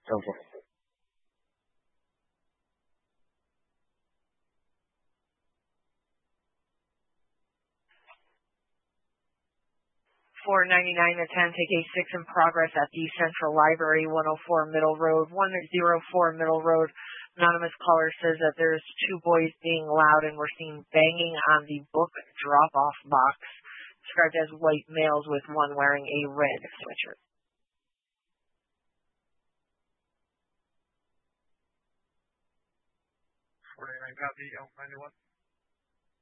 Okay. 499 to 10, take a 6 in progress at the Central Library, 104 Middle Road, 104 Middle Road. Anonymous caller says that there's two boys being loud and we're seeing banging on the book drop-off box, described as white males with one wearing a red sweatshirt. 499 copy, Elm 91.